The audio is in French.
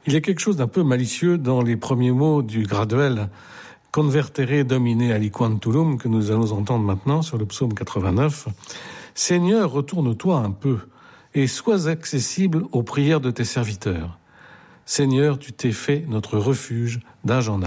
Il y a quelque chose d'un peu malicieux dans les premiers mots du graduel « Convertere Domine aliquantulum » que nous allons entendre maintenant sur le psaume 89. « Seigneur, retourne-toi un peu et sois accessible aux prières de tes serviteurs. Seigneur, tu t'es fait notre refuge d'âge en âge. »